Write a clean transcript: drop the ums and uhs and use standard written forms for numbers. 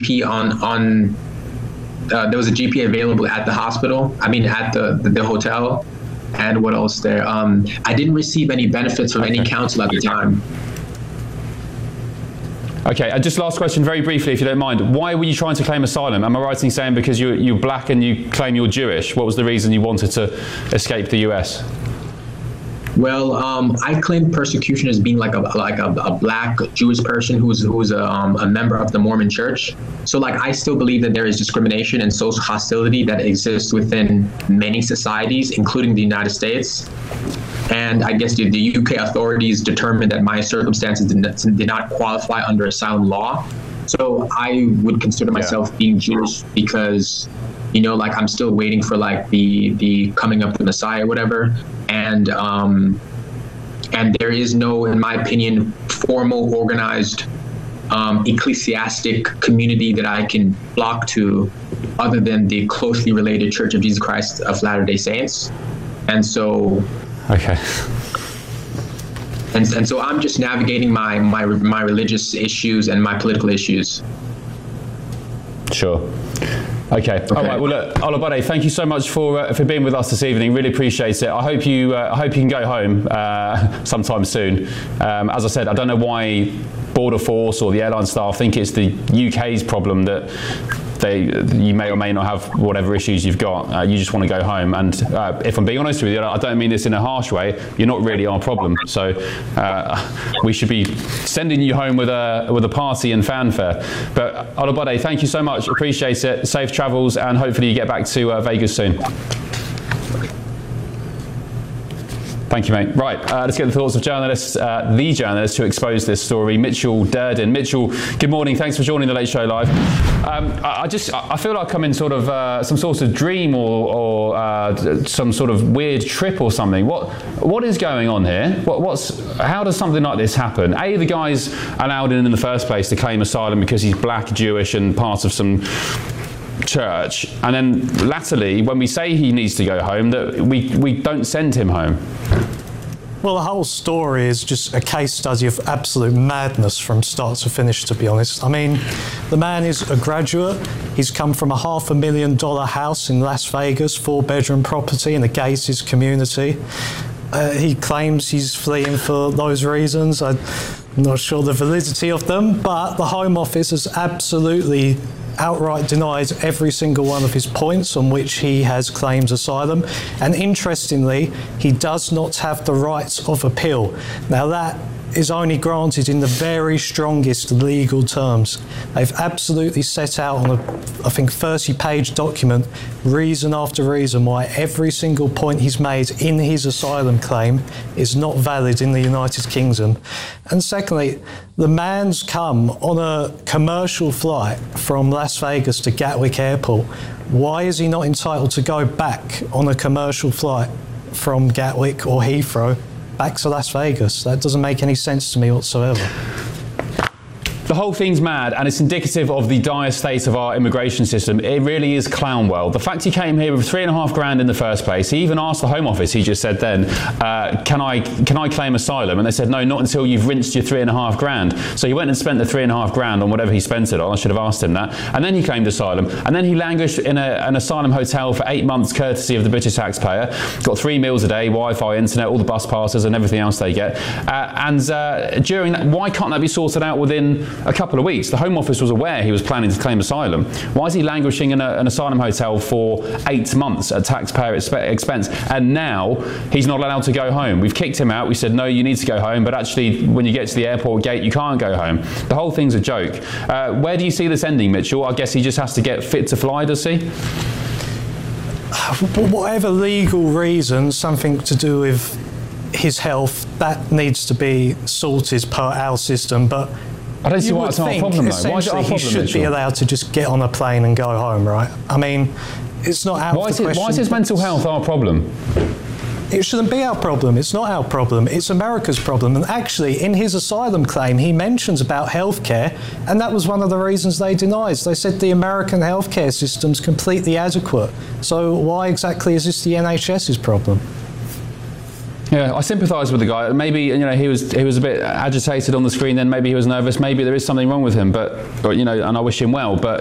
GP there was a GP available at the hospital. I mean, at the hotel. And what else there? I didn't receive any benefits from any counsel at the time. Okay, and just last question, very briefly, if you don't mind. Why were you trying to claim asylum? Am I right in saying because you're black and you claim you're Jewish? What was the reason you wanted to escape the US? Well, I claim persecution as being like a black Jewish person who's a member of the Mormon Church. So I still believe that there is discrimination and social hostility that exists within many societies, including the United States. And I guess the UK authorities determined that my circumstances did not qualify under asylum law. So I would consider myself being Jewish because, I'm still waiting for the coming of the Messiah or whatever. And there is no, in my opinion, formal organized ecclesiastic community that I can flock to other than the closely related Church of Jesus Christ of Latter-day Saints. And so okay. And so I'm just navigating my religious issues and my political issues. Sure. Okay. All right. Well, look, Olabode, thank you so much for being with us this evening. Really appreciate it. I hope you can go home sometime soon. As I said, I don't know why Border Force or the airline staff think it's the UK's problem that you may or may not have whatever issues you've got. You just want to go home. And if I'm being honest with you, I don't mean this in a harsh way. You're not really our problem. So we should be sending you home with a party and fanfare. But Olabode, thank you so much. Appreciate it. Safe travels, and hopefully you get back to Vegas soon. Thank you, mate. Right, let's get the thoughts of the journalist who exposed this story, Mitchell Durden. Mitchell, good morning. Thanks for joining the Late Show Live. I feel like I'm in sort of some sort of dream or some sort of weird trip or something. What is going on here? How does something like this happen? A, the guy's allowed in the first place to claim asylum because he's black, Jewish, and part of some church, and then latterly when we say he needs to go home, that we don't send him home. Well, the whole story is just a case study of absolute madness from start to finish, to be honest. I mean, the man is a graduate. He's come from a $500,000 house in Las Vegas, 4-bedroom property in a gated community. He claims he's fleeing for those reasons. I'm not sure the validity of them, but the Home Office has absolutely outright denied every single one of his points on which he has claimed asylum. And interestingly, he does not have the right of appeal. Now that is only granted in the very strongest legal terms. They've absolutely set out on a, I think, 30-page document, reason after reason why every single point he's made in his asylum claim is not valid in the United Kingdom. And secondly, the man's come on a commercial flight from Las Vegas to Gatwick Airport. Why is he not entitled to go back on a commercial flight from Gatwick or Heathrow back to Las Vegas? That doesn't make any sense to me whatsoever. The whole thing's mad, and it's indicative of the dire state of our immigration system. It really is clown world. The fact he came here with $3.5 grand in the first place, he even asked the Home Office, he just said then, can I claim asylum? And they said, no, not until you've rinsed your $3.5 grand. So he went and spent the $3.5 grand on whatever he spent it on. I should have asked him that. And then he claimed asylum. And then he languished in an asylum hotel for 8 months, courtesy of the British taxpayer. Got 3 meals a day, Wi-Fi, internet, all the bus passes and everything else they get. During that, why can't that be sorted out within a couple of weeks? The Home Office was aware he was planning to claim asylum. Why is he languishing in an asylum hotel for 8 months at taxpayer expense? And now he's not allowed to go home. We've kicked him out. We said, no, you need to go home. But actually, when you get to the airport gate, you can't go home. The whole thing's a joke. Where do you see this ending, Mitchell? I guess he just has to get fit to fly, does he? Whatever legal reason, something to do with his health, that needs to be sorted per our system. But I don't see why it's not a problem, though. Why is it our problem, he should Mitchell? be allowed to just get on a plane and go home, right? I mean, it's not out of the question. Why is his mental health our problem? It shouldn't be our problem. It's not our problem. It's America's problem. And actually, in his asylum claim, he mentions about healthcare, and that was one of the reasons they denied. They said the American healthcare system's completely adequate. So why exactly is this the NHS's problem? Yeah, I sympathise with the guy. Maybe he was a bit agitated on the screen. Then maybe he was nervous. Maybe there is something wrong with him. But and I wish him well. But